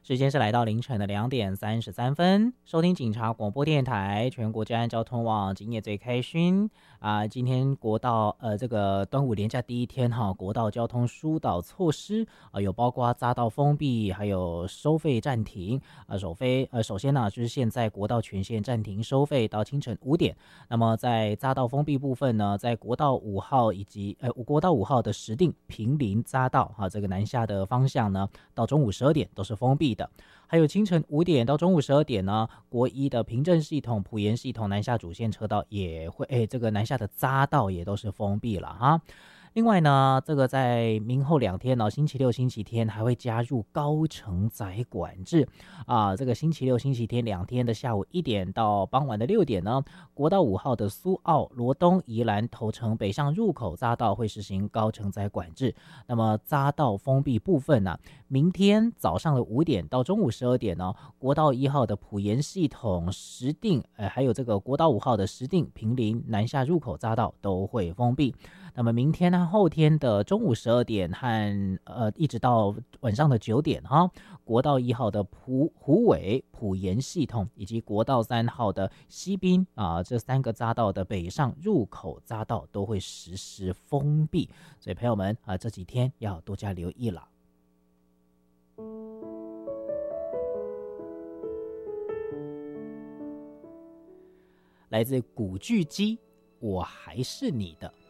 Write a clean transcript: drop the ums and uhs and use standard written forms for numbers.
时间是来到凌晨的2点33分，收听警察广播电台全国治安交通网，今夜最开心今天国道这个端午连假第一天哈，国道交通疏导措施有包括匝道封闭，还有收费暂停首先呢就是现在国道全线暂停收费到清晨5点。那么在匝道封闭部分呢，在国道5号以及国道5号的石碇平林匝道这个南下的方向呢，到中午12点都是封闭的。还有清晨5点到中午12点呢，国一的平镇系统、埔盐系统南下主线车道也会这个南下的匝道也都是封闭了哈。另外呢，这个在明后2天呢，星期六、星期天还会加入高承载管制这个星期六、星期天2天的下午1点到傍晚的6点呢，国道5号的苏澳、罗东、宜兰、头城北上入口匝道会实行高承载管制。那么匝道封闭部分呢，明天早上的5点到中午12点呢，国道1号的埔盐系统、石碇还有这个国道5号的石碇、平林南下入口匝道都会封闭。那么明天和后天的中午12点和一直到晚上的9点国道1号的虎尾、埔盐系统以及国道3号的西滨这3个匝道的北上入口匝道都会实施封闭，所以朋友们这几天要多加留意了。来自古巨基，我还是你的。